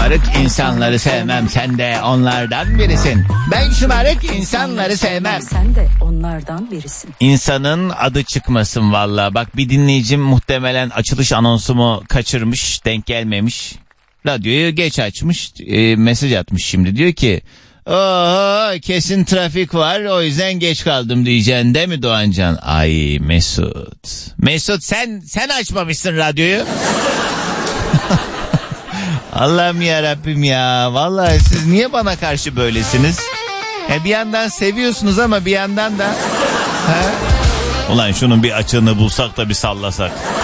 şımarık insanları sevmem. Sen de onlardan birisin. Ben şımarık insanları sevmem. Sen de onlardan birisin. İnsanın adı çıkmasın valla. Bak bir dinleyicim muhtemelen açılış anonsumu kaçırmış, denk gelmemiş. Radyoyu geç açmış, mesaj atmış şimdi. Diyor ki oho kesin trafik var o yüzden geç kaldım diyeceksin değil mi Doğancan? Ay Mesut. Mesut sen açmamışsın radyoyu. Allah'ım yarabbim ya. Vallahi siz niye bana karşı böylesiniz? Bir yandan seviyorsunuz ama bir yandan da... Ulan şunun bir açığını bulsak da bir sallasak.